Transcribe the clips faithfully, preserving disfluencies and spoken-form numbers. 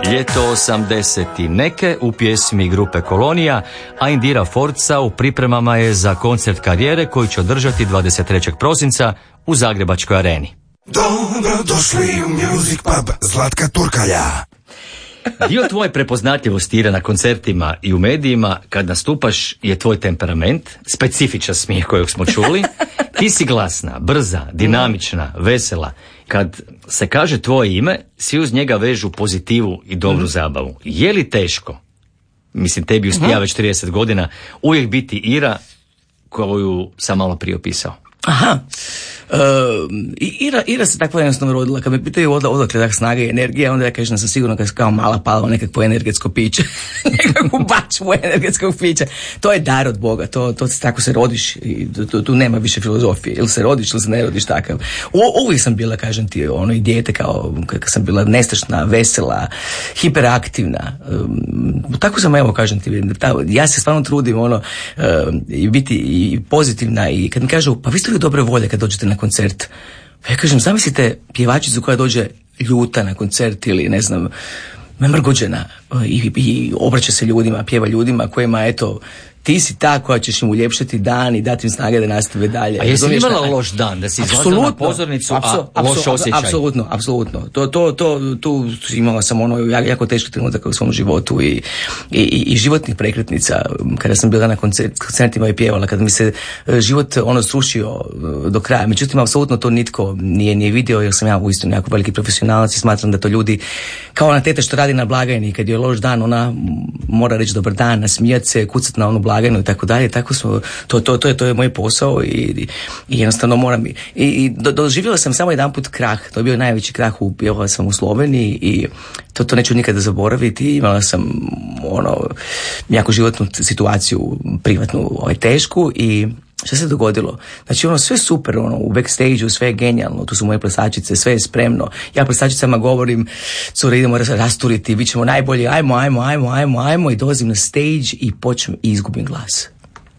Ljeto osamdeset i neke u pjesmi grupe Kolonija, a Indira Forca u pripremama je za koncert karijere koji će održati dvadeset trećeg prosinca u Zagrebačkoj areni. Dobro došli u Music Pub Zlatka Turkalja. Dio tvoje prepoznatljivosti Ira na koncertima i u medijima kad nastupaš je tvoj temperament, specifičan smijeh kojeg smo čuli. Ti si glasna, brza, dinamična, vesela. Kad se kaže tvoje ime, svi uz njega vežu pozitivu i dobru zabavu. Je li teško, mislim tebi uspija već trideset godina, uvijek biti Ira koju sam malo prije opisao? Aha. Uh, Ira, Ira se tako jednostavno rodila. Kad me pitaju od, odakle tak snaga i energija, onda ja kažem da sam sigurno kad sam kao mala pala u nekakvo energetsko piće. Nekakvu bačvu energetskog pića. To je dar od Boga. To, to tako se rodiš i tu, tu nema više filozofije. Ili se rodiš ili se ne rodiš takav. U, uvijek sam bila, kažem ti, ono i dijete kao kad sam bila nestašna, vesela, hiperaktivna. Um, tako sam, evo, kažem ti, ta, ja se stvarno trudim ono uh, i biti i pozitivna i kad mi kažu, pa vi ste li dobre volje kad dođete na koncert? Pa ja kažem, zamislite pjevačicu koja dođe ljuta na koncert ili ne znam, namrgođena i, i obraća se ljudima, pjeva ljudima kojima, eto, ti si ta koja ćeš im uljepšati dan i dati im snage da nastave dalje. A jesi li imala loš dan, da si izlazila na pozornicu, apsu, a loš osjećaj? Apsolutno, apsolutno. To, to, to, tu imala sam ono jako teški trenutak u svom životu i, i, i životnih prekretnica kada sam bila na koncert, koncertima i pjevala, kada mi se život ono srušio do kraja. Međutim, apsolutno to nitko nije, nije vidio, jer sam ja uistinu jako veliki profesionalac i smatram da to ljudi, kao ona teta što radi na blagajni, kad je loš dan, ona mora reći dobar dan, nasmijat se, kucat na onu blagajnu i tako dalje. Tako smo, to, to, to, je, to je moj posao i, i, i jednostavno moram. I, i do, doživjela sam samo jedan put krah. To je bio najveći krah, u, pjevala sam u Sloveniji i to, to neću nikada zaboraviti. Imala sam ono, jako životnu situaciju, privatnu, ovaj, tešku i šta se dogodilo? Znači ono sve super, ono u backstage-u sve je genijalno, tu su moje plesačice, sve je spremno. Ja plesačicama govorim, cure, idemo rasturiti, bit ćemo najbolji, ajmo, ajmo, ajmo, ajmo, ajmo i dolazim na stage i počnem i izgubim glas.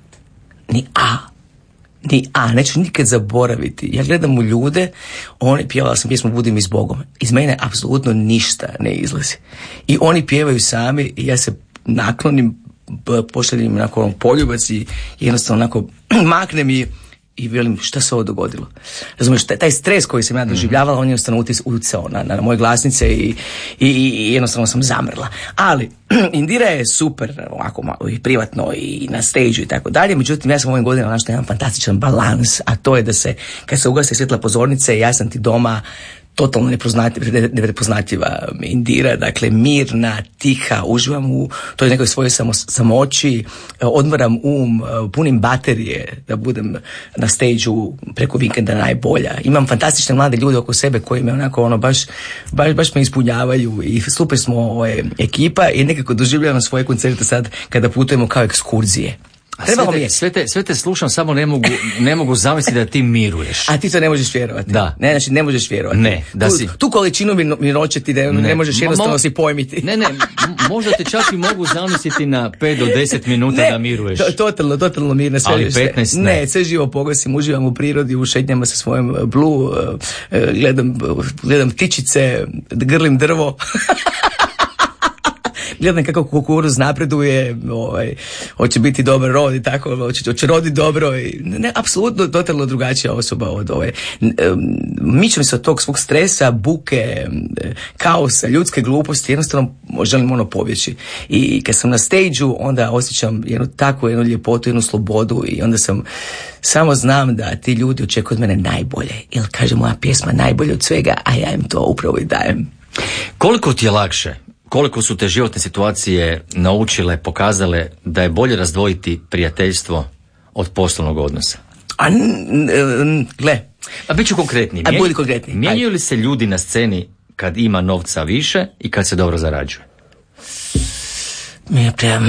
Ni A. Ni A, neću nikad zaboraviti. Ja gledam u ljude, oni pjevala sam pjesmu Budi mi s Bogom. Iz mene apsolutno ništa ne izlazi. I oni pjevaju sami i ja se naklonim, pošaljem onako ono poljubac i jednostavno onako maknem i, i velim šta se ovo dogodilo. Razumiješ, taj, taj stres koji sam ja doživljavala, on je jednostavno utjecao na, na, na moje glasnice i, i, i jednostavno sam zamrla. Ali Indira je super ovako malo i privatno i na stage-u i tako dalje, međutim ja sam ovim godinama našla jedan fantastičan balans, a to je da se kad se ugase svjetla pozornice, ja sam ti doma totalno neprepoznatljiva Indira, dakle mirna, tiha, uživam u toj nekoj svojoj samo, samoći, odmaram um, punim baterije da budem na stage-u preko vikenda najbolja. Imam fantastične mlade ljude oko sebe koji me onako ono baš, baš, baš me ispunjavaju i super smo ovaj, ekipa i nekako doživljavam svoje koncerte sad kada putujemo kao ekskurzije. Sve te, sve, te, sve te slušam, samo ne mogu, ne mogu zamisliti da ti miruješ. A ti to ne možeš vjerovati. Da. Ne, znači ne možeš vjerovati. Ne, da tu, si... tu količinu miroće ti da ne, ne možeš jednostavno si pojmiti. Ne, ne, možda te čak i mogu zamisliti na pet do deset minuta ne, da miruješ. To, totalno, totalno mirna. Sve, ali petnaest ne. Ne, sve živo pogosim, uživam u prirodi, u šetnjama sa svojim Blue, gledam, gledam ptičice, grlim drvo. Gledam kako kukuruz napreduje, ovaj, hoće biti dobar rod i tako, hoće, hoće roditi dobro i ne, apsolutno totalno drugačija osoba od ove. Mičem se od tog svog stresa, buke, kaosa, ljudske gluposti, jednostavno želim ono pobjeći. I kad sam na stage-u, onda osjećam jednu takvu, jednu ljepotu, jednu slobodu i onda sam, samo znam da ti ljudi očekuju od mene najbolje. Jer kaže moja pjesma najbolje od svega, a ja im to upravo i dajem. Koliko ti je lakše? Koliko su te životne situacije naučile, pokazale da je bolje razdvojiti prijateljstvo od poslovnog odnosa? A, n, n, gle. A bit ću konkretniji. A budi konkretniji. Mijenjaju li se ljudi na sceni kad ima novca više i kad se dobro zarađuje? Mi je prija...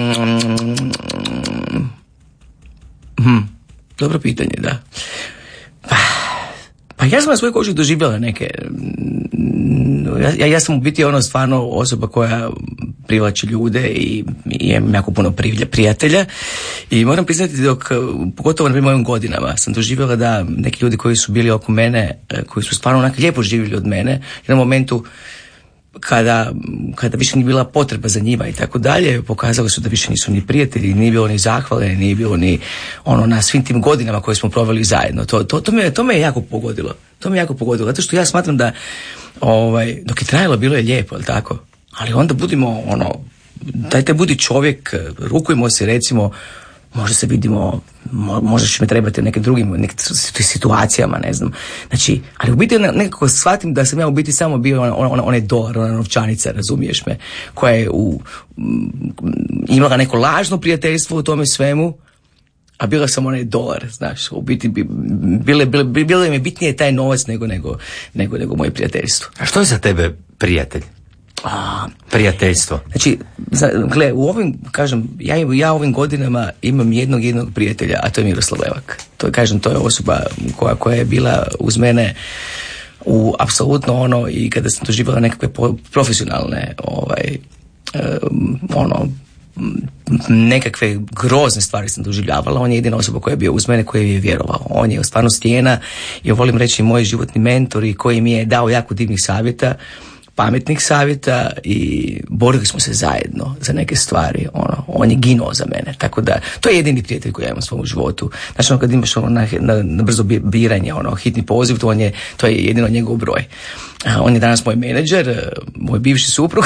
Hmm. Dobro pitanje, da. Pa, pa ja sam na svojoj koži doživjela neke... Ja, ja sam u biti ono stvarno osoba koja privlači ljude i, i imam jako puno prijatelja i moram priznati dok, pogotovo na mojim godinama, sam doživjela da neki ljudi koji su bili oko mene, koji su stvarno onako lijepo živjeli od mene, u jednom momentu kada, kada više nije bila potreba za njima i tako dalje, pokazali su da više nisu ni prijatelji, nije bilo ni zahvale, nije bilo ni ono na svim tim godinama koje smo proveli zajedno. To, to, to, me, to me je jako pogodilo. To me je jako pogodilo, zato što ja smatram da ovaj, dok je trajalo bilo je lijepo, ali tako? Ali onda budimo ono, dajte budi čovjek, rukujmo se recimo, možda se vidimo, možda će me trebati u nekim drugim nekim situacijama, ne znam. Znači, ali u biti nekako shvatim da sam ja u biti samo bio on, on, onaj dolar, ona novčanica, razumiješ me, koja je u, imala neko lažno prijateljstvo u tome svemu, a bila sam onaj dolar, znaš, u biti bile, bile, bilo je mi bitnije taj novac nego, nego, nego, nego moje prijateljstvo. A što je za tebe prijatelj? A, prijateljstvo. Znači, gle, u ovim, kažem, ja, ja ovim godinama imam jednog jednog prijatelja, a to je Miroslav Levak. To je, kažem, to je osoba koja, koja je bila uz mene u apsolutno ono, i kada sam doživjela nekakve profesionalne ovaj, um, ono, nekakve grozne stvari sam doživljavala, on je jedina osoba koja je bio uz mene, koja je vjerovao. On je stvarno stijena i volim reći moj životni mentor i koji mi je dao jako divnih savjeta, pametnih savjeta i borili smo se zajedno za neke stvari. Ono, on je ginuo za mene. Tako da, to je jedini prijatelj koji ja imam u svom životu. Znači, ono, kad imaš ono, na, na, na brzo biranje, ono, hitni poziv, to, on je, to je jedino njegov broj. A, on je danas moj menadžer, moj bivši suprug.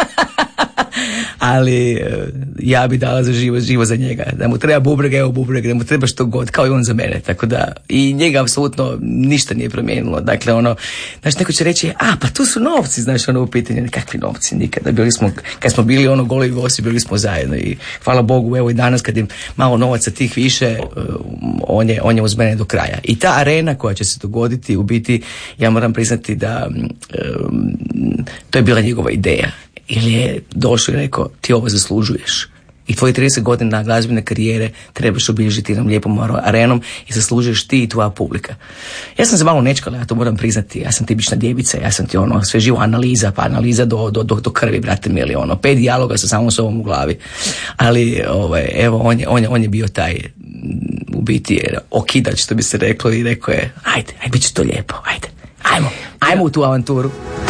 Ali ja bi dala za živo, živo za njega. Da mu treba bubreg, evo bubreg, da mu treba što god, kao i on za mene. Tako da, i njega apsolutno ništa nije promijenilo. Dakle, ono, znaš, neko će reći, a, pa tu su novci, znaš, ono u pitanju, kakvi novci, nikada. Bili smo, kad smo bili ono goli vosi, bili smo zajedno i hvala Bogu, evo i danas kad je malo novaca tih više, on je, on je uz mene do kraja. I ta arena koja će se dogoditi, u biti, ja moram priznati da um, to je bila njegova ideja. Ili je došao i rekao, ti ovo zaslužuješ. I tvoji trideset godina glazbene karijere trebaš obilježiti nam lijepom arenom i zaslužuješ ti i tvoja publika. Ja sam se malo nečkala, ja to moram priznati. Ja sam tipična djevica, ja sam ti ono sve živo analiza, pa analiza do, do, do, do krvi, brate mili, ono, pet dijaloga sa samom sobom u glavi. Ali, ovaj, evo, on je, on je, on je bio taj, u biti, okidač, što bi se reklo, i rekao je, ajde, ajde, bit će to lijepo, ajde, ajmo, ajmo u tu avanturu.